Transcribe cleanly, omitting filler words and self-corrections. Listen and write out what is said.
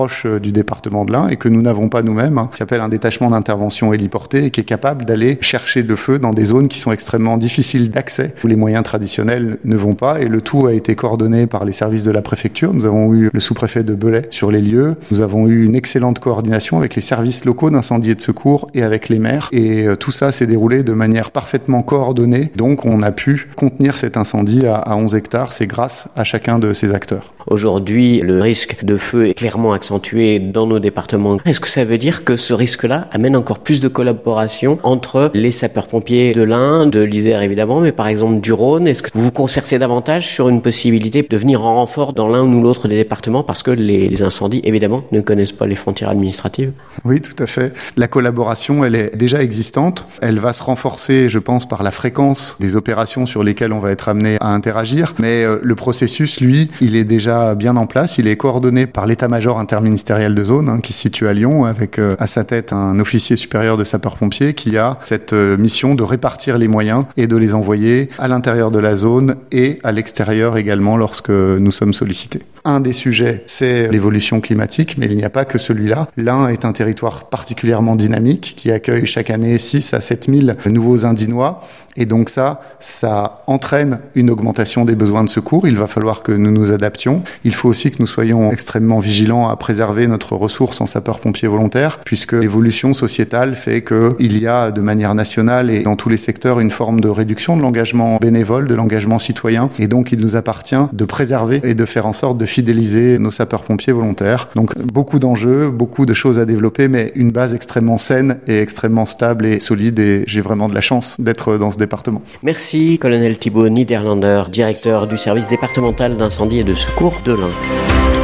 proche du département de l'Ain et que nous n'avons pas nous-mêmes, qui s'appelle un détachement d'intervention héliporté et qui est capable d'aller chercher le feu dans des zones qui sont extrêmement difficiles d'accès, où les moyens traditionnels ne vont pas. Et le tout a été coordonné par les services de la préfecture. Nous avons eu le sous-préfet de Belay sur les lieux. Nous avons eu une excellente coordination avec les services locaux d'incendie et de secours et avec les maires. Et tout ça s'est déroulé de manière parfaitement coordonnée. Donc on a pu contenir cet incendie à 11 hectares. C'est grâce à chacun de ces acteurs. Aujourd'hui, le risque de feu est clairement accentué dans nos départements. Est-ce que ça veut dire que ce risque-là amène encore plus de collaboration entre les sapeurs-pompiers de l'Ain, de l'Isère évidemment, mais par exemple du Rhône? Est-ce que vous vous concertez davantage sur une possibilité de venir en renfort dans l'un ou l'autre des départements parce que les incendies, évidemment, ne connaissent pas les frontières administratives? Oui, tout à fait. La collaboration, elle est déjà existante. Elle va se renforcer, je pense, par la fréquence des opérations sur lesquelles on va être amené à interagir. Mais le processus, lui, il est déjà bien en place. Il est coordonné par l'état-major interministériel de zone, qui se situe à Lyon, avec à sa tête un officier supérieur de sapeurs-pompiers qui a cette mission de répartir les moyens et de les envoyer à l'intérieur de la zone et à l'extérieur également lorsque nous sommes sollicités. Un des sujets, c'est l'évolution climatique, mais il n'y a pas que celui-là. L'Ain est un territoire particulièrement dynamique qui accueille chaque année 6 à 7 000 nouveaux Indinois. Et donc ça entraîne une augmentation des besoins de secours. Il va falloir que nous nous adaptions. Il faut aussi que nous soyons extrêmement vigilants à préserver notre ressource en sapeurs-pompiers volontaires, puisque l'évolution sociétale fait qu'il y a de manière nationale et dans tous les secteurs une forme de réduction de l'engagement bénévole, de l'engagement citoyen. Et donc il nous appartient de préserver et de faire en sorte de fidéliser nos sapeurs-pompiers volontaires. Donc beaucoup d'enjeux, beaucoup de choses à développer, mais une base extrêmement saine et extrêmement stable et solide. Et j'ai vraiment de la chance d'être dans ce département. Merci, colonel Thibaut Niederlander, directeur du service départemental d'incendie et de secours de l'Ain.